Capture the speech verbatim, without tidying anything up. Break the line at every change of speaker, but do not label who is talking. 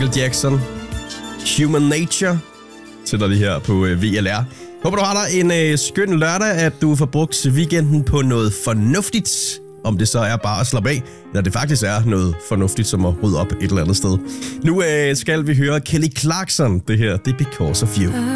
Michael Jackson. Human Nature. Sætter det her på øh, V L R. Håber, du har dig en øh, skøn lørdag, at du får brugt weekenden på noget fornuftigt. Om det så er bare at slappe af, eller det faktisk er noget fornuftigt, som at rydde op et eller andet sted. Nu øh, skal vi høre Kelly Clarkson. Det her, det er Because of You.